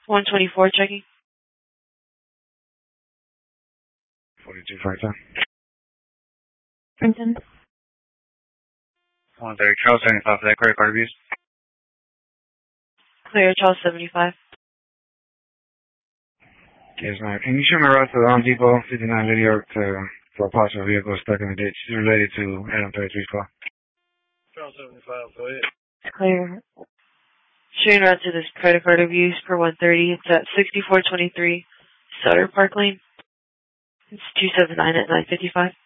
124 checking. 42 Franklin. Princeton. 130 Charles 75 for that credit card abuse. Clear, Charles 75. Yes, ma'am. Can you show me route to the Home Depot, 59 Lady York, for a partial vehicle stuck in the ditch? It's related to Adam 33's car. Charles 75, go ahead. Clear. Shooting route to this credit card abuse per 130. It's at 6423 Sutter Park Lane. It's 279 at 955.